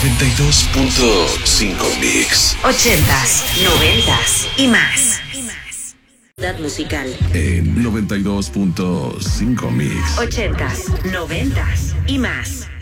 92.5 Mix. 80s, 90s y más. Musical. En 92.5 Mix. 80s, 90s y más.